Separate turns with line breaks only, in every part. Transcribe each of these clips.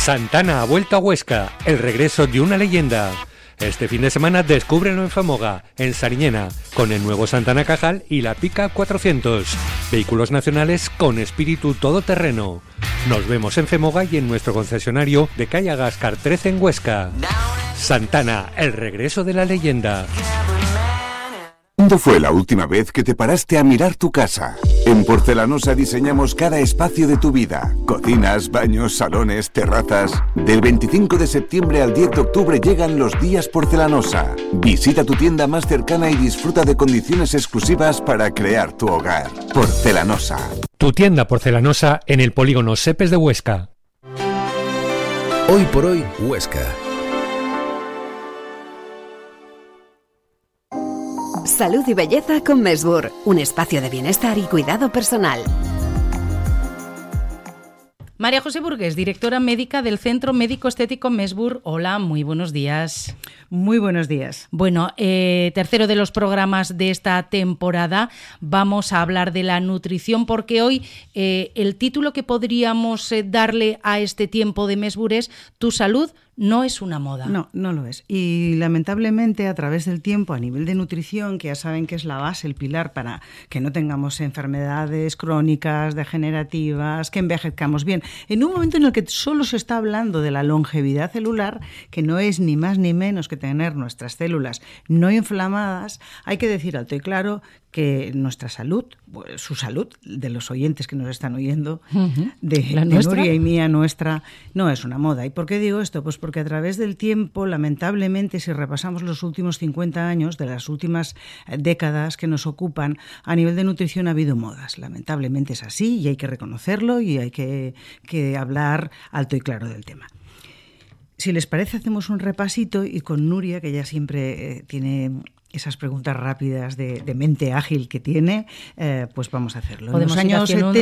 Santana ha vuelto a Huesca, el regreso de una leyenda. Este fin de semana descúbrelo en Femoga, en Sariñena, con el nuevo Santana Cajal y la Pica 400. Vehículos nacionales con espíritu todoterreno. Nos vemos en Femoga y en nuestro concesionario de calle Agascar 13 en Huesca. Santana, el regreso de la leyenda.
¿Cuándo fue la última vez que te paraste a mirar tu casa? En Porcelanosa diseñamos cada espacio de tu vida. Cocinas, baños, salones, terrazas. Del 25 de septiembre al 10 de octubre llegan los días Porcelanosa. Visita tu tienda más cercana y disfruta de condiciones exclusivas para crear tu hogar. Porcelanosa.
Tu tienda Porcelanosa en el polígono Sepes de Huesca.
Hoy por hoy, Huesca.
Salud y belleza con Mesbur, un espacio de bienestar y cuidado personal.
María José Burgués, directora médica del Centro Médico Estético Mesbur. Hola, muy buenos días.
Muy buenos días.
Bueno, tercero de los programas de esta temporada, vamos a hablar de la nutrición, porque hoy el título que podríamos darle a este tiempo de Mesbur es Tu salud no es una moda.
No, no lo es. Y lamentablemente a través del tiempo, a nivel de nutrición, que ya saben que es la base, el pilar para que no tengamos enfermedades crónicas, degenerativas, que envejezcamos bien, en un momento en el que solo se está hablando de la longevidad celular, que no es ni más ni menos que tener nuestras células no inflamadas, hay que decir alto y claro que nuestra salud, su salud, de los oyentes que nos están oyendo, de Nuria y mía, nuestra, no es una moda. ¿Y por qué digo esto? Pues porque a través del tiempo, lamentablemente, si repasamos los últimos 50 años, de las últimas décadas que nos ocupan, a nivel de nutrición ha habido modas. Lamentablemente es así y hay que reconocerlo y hay que hablar alto y claro del tema. Si les parece, hacemos un repasito y con Nuria, que ella siempre tiene esas preguntas rápidas de mente ágil que tiene, pues vamos a hacerlo.
Podemos
en los años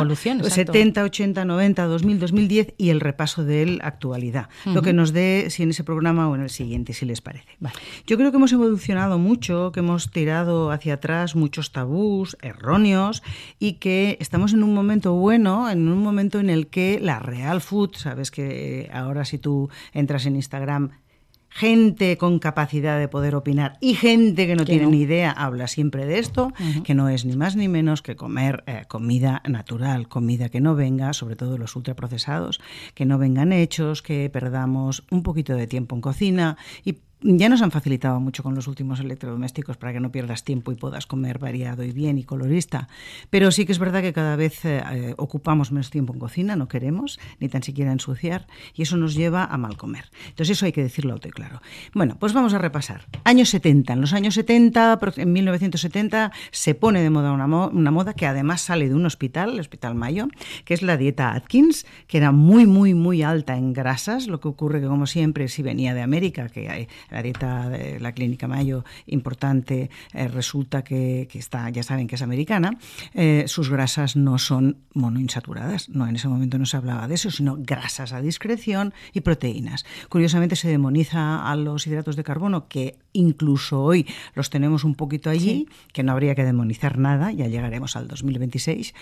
70, 80, 90, 2000, 2010 y el repaso de la actualidad. Lo que nos dé, si en ese programa o en el siguiente, si les parece. Vale. Yo creo que hemos evolucionado mucho, que hemos tirado hacia atrás muchos tabús erróneos y que estamos en un momento bueno, en un momento en el que la real food, sabes que ahora si tú entras en Instagram, gente con capacidad de poder opinar y gente que no tiene ni idea habla siempre de esto, que no es ni más ni menos que comer comida natural, comida que no venga, sobre todo los ultraprocesados, que no vengan hechos, que perdamos un poquito de tiempo en cocina y ya nos han facilitado mucho con los últimos electrodomésticos para que no pierdas tiempo y puedas comer variado y bien y colorista. Pero sí que es verdad que cada vez ocupamos menos tiempo en cocina, no queremos ni tan siquiera ensuciar y eso nos lleva a mal comer. Entonces eso hay que decirlo alto y claro. Bueno, pues vamos a repasar. Años 70. En los años 70, en 1970, se pone de moda una moda que además sale de un hospital, el Hospital Mayo, que es la dieta Atkins, que era muy, muy, muy alta en grasas. Lo que ocurre que, como siempre, si venía de América, que hay la dieta de la Clínica Mayo, importante, resulta que está, ya saben que es americana, sus grasas no son monoinsaturadas, no, en ese momento no se hablaba de eso, sino grasas a discreción y proteínas. Curiosamente se demoniza a los hidratos de carbono, que incluso hoy los tenemos un poquito allí, que no habría que demonizar nada, ya llegaremos al 2026.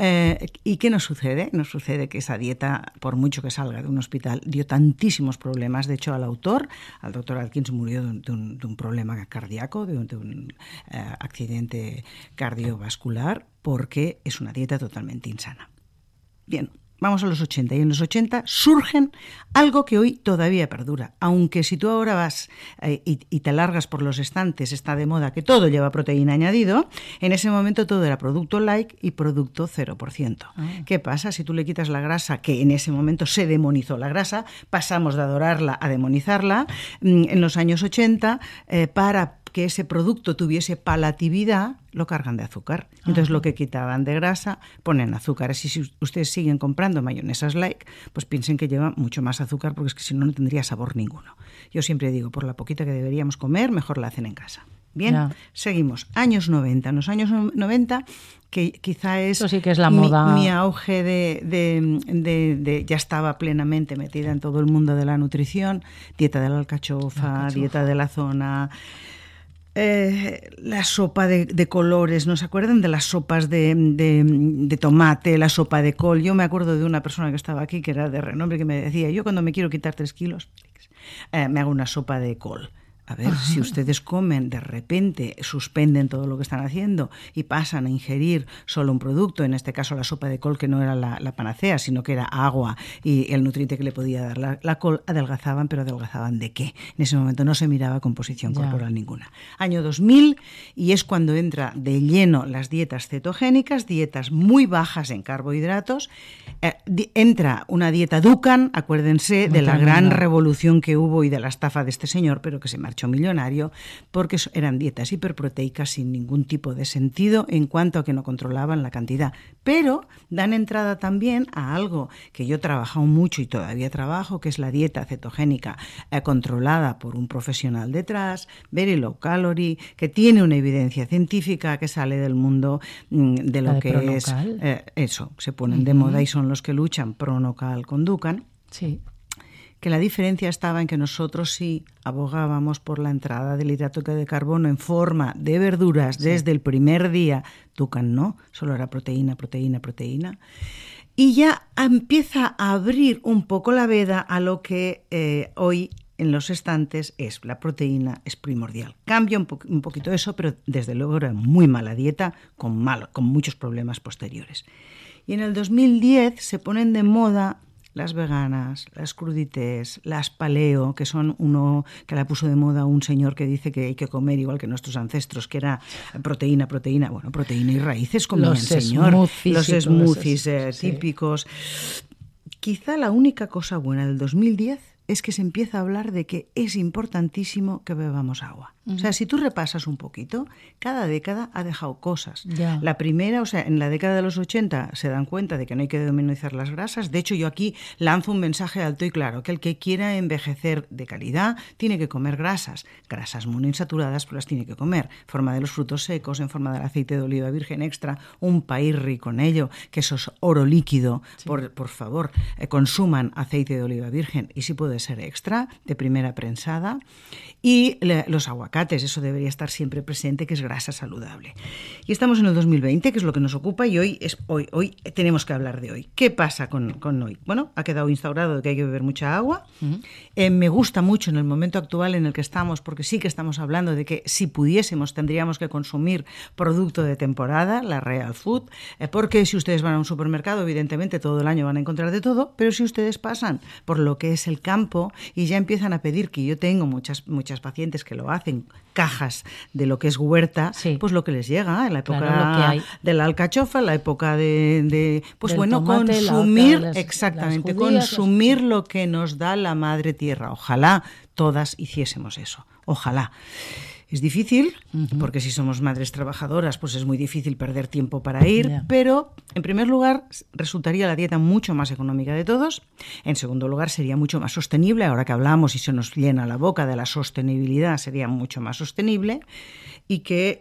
¿Y qué nos sucede? Nos sucede que esa dieta, por mucho que salga de un hospital, dio tantísimos problemas. De hecho, al doctor Atkins murió de un problema cardíaco, de un accidente cardiovascular, porque es una dieta totalmente insana. Bien. Vamos a los 80 y en los 80 surgen algo que hoy todavía perdura. Aunque si tú ahora vas y te largas por los estantes, está de moda que todo lleva proteína añadido, en ese momento todo era producto light y producto 0%. ¿Qué pasa? Si tú le quitas la grasa, que en ese momento se demonizó la grasa, pasamos de adorarla a demonizarla, en los años 80, para que ese producto tuviese palatividad, lo cargan de azúcar. Entonces lo que quitaban de grasa, ponen azúcar. Así si ustedes siguen comprando mayonesas light, pues piensen que lleva mucho más azúcar, porque es que si no, no tendría sabor ninguno. Yo siempre digo, por la poquita que deberíamos comer, mejor la hacen en casa. Bien, seguimos. Años 90. En los años 90, que quizá es,
eso sí que es la moda.
Mi auge de ya estaba plenamente metida en todo el mundo de la nutrición, dieta de la alcachofa, dieta de la zona. La sopa de colores, ¿no se acuerdan de las sopas de tomate, la sopa de col? Yo me acuerdo de una persona que estaba aquí, que era de renombre, que me decía, yo cuando me quiero quitar 3 kilos, me hago una sopa de col. A ver, si ustedes comen, de repente suspenden todo lo que están haciendo y pasan a ingerir solo un producto, en este caso la sopa de col, que no era la panacea, sino que era agua y el nutriente que le podía dar la col, adelgazaban, pero ¿adelgazaban de qué? En ese momento no se miraba composición corporal ninguna. Año 2000, y es cuando entra de lleno las dietas cetogénicas, dietas muy bajas en carbohidratos. Entra una dieta Dukan, acuérdense de la gran revolución que hubo y de la estafa de este señor, pero que se marchó millonario, porque eran dietas hiperproteicas sin ningún tipo de sentido en cuanto a que no controlaban la cantidad. Pero dan entrada también a algo que yo he trabajado mucho y todavía trabajo, que es la dieta cetogénica controlada por un profesional detrás, very low calorie, que tiene una evidencia científica, que sale del mundo de lo que Pronocal. Eso, se ponen de moda y son los que luchan Pronocal con Dukan.
Sí.
Que la diferencia estaba en que nosotros sí abogábamos por la entrada del hidrato de carbono en forma de verduras desde el primer día. Dukan no, solo era proteína. Y ya empieza a abrir un poco la veda a lo que hoy en los estantes es la proteína, es primordial. Cambia un poquito eso, pero desde luego era muy mala dieta con muchos problemas posteriores. Y en el 2010 se ponen de moda las veganas, las crudités, las paleo, que son uno que la puso de moda un señor que dice que hay que comer igual que nuestros ancestros, que era proteína, bueno, proteína y raíces, como el señor. Los smoothies típicos. Quizá la única cosa buena del 2010 es que se empieza a hablar de que es importantísimo que bebamos agua. O sea, si tú repasas un poquito, cada década ha dejado cosas. La primera, o sea, en la década de los 80 se dan cuenta de que no hay que demonizar las grasas. De hecho, yo aquí lanzo un mensaje alto y claro, que el que quiera envejecer de calidad tiene que comer grasas monoinsaturadas, pero las tiene que comer. En forma de los frutos secos, en forma del aceite de oliva virgen extra, un pairri con ello, que eso es oro líquido. Sí. Por favor, consuman aceite de oliva virgen y si puede ser extra, de primera prensada. Y los aguacates, eso debería estar siempre presente, que es grasa saludable. Y estamos en el 2020, que es lo que nos ocupa, y hoy tenemos que hablar de hoy. ¿Qué pasa con hoy? Bueno, ha quedado instaurado que hay que beber mucha agua. Me gusta mucho en el momento actual en el que estamos, porque sí que estamos hablando de que si pudiésemos tendríamos que consumir producto de temporada, la real food, porque si ustedes van a un supermercado, evidentemente todo el año van a encontrar de todo, pero si ustedes pasan por lo que es el campo y ya empiezan a pedir, que yo tengo muchas pacientes que lo hacen, cajas de lo que es huerta, sí. Pues lo que les llega en la época claro, de la alcachofa, en la época pues bueno, tomate, consumir exactamente, consumir lo que nos da la madre tierra. Ojalá todas hiciésemos eso, ojalá. Es difícil, porque si somos madres trabajadoras, pues es muy difícil perder tiempo para ir, pero en primer lugar resultaría la dieta mucho más económica de todos, en segundo lugar sería mucho más sostenible, ahora que hablamos y se nos llena la boca de la sostenibilidad, sería mucho más sostenible, y que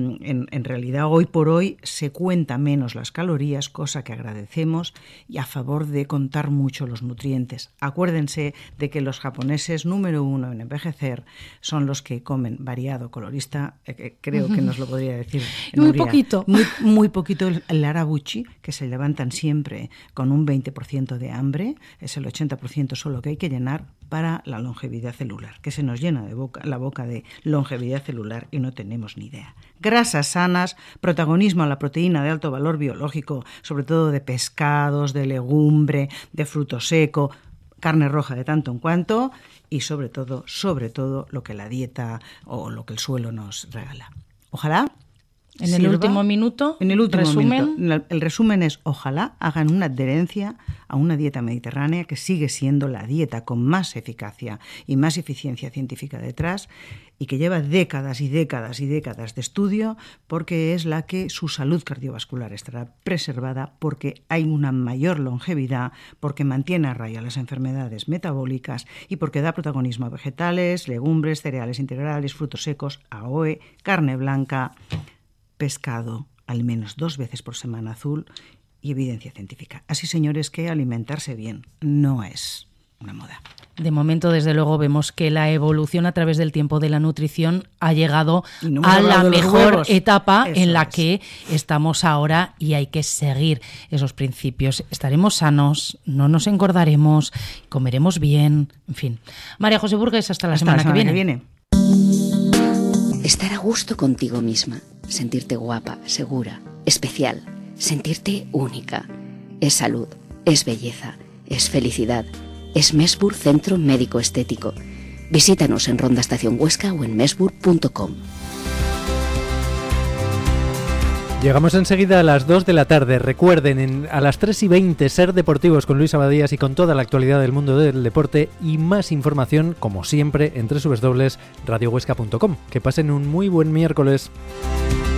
en realidad hoy por hoy se cuenta menos las calorías, cosa que agradecemos, y a favor de contar mucho los nutrientes. Acuérdense de que los japoneses número 1 en envejecer son los que comen variado. Colorista, creo que nos lo podría decir.
Muy poquito.
Muy poquito el arabuchi, que se levantan siempre con un 20% de hambre, es el 80% solo que hay que llenar para la longevidad celular, que se nos llena la boca de longevidad celular y no tenemos ni idea. Grasas sanas, protagonismo a la proteína de alto valor biológico, sobre todo de pescados, de legumbre, de fruto seco, carne roja de tanto en cuanto y sobre todo lo que la dieta o lo que el suelo nos regala. Ojalá
en el último minuto,
resumen. El resumen es: ojalá hagan una adherencia a una dieta mediterránea que sigue siendo la dieta con más eficacia y más eficiencia científica detrás y que lleva décadas y décadas y décadas de estudio, porque es la que su salud cardiovascular estará preservada, porque hay una mayor longevidad, porque mantiene a raya las enfermedades metabólicas y porque da protagonismo a vegetales, legumbres, cereales integrales, frutos secos, AOE, carne blanca, pescado, al menos 2 veces por semana azul y evidencia científica. Así, señores, que alimentarse bien no es una moda.
De momento, desde luego, vemos que la evolución a través del tiempo de la nutrición ha llegado a la mejor etapa en la que estamos ahora, y hay que seguir esos principios. Estaremos sanos, no nos engordaremos, comeremos bien, en fin. María José Burgues, hasta la semana que viene.
Estar a gusto contigo misma, sentirte guapa, segura, especial, sentirte única. Es salud, es belleza, es felicidad. Es Mesbur Centro Médico Estético. Visítanos en Ronda Estación Huesca o en mesbur.com.
Llegamos enseguida a las 2 de la tarde. Recuerden, a las 3:20 Ser Deportivos con Luis Abadías y con toda la actualidad del mundo del deporte y más información, como siempre, en www.radiohuesca.com. Que pasen un muy buen miércoles.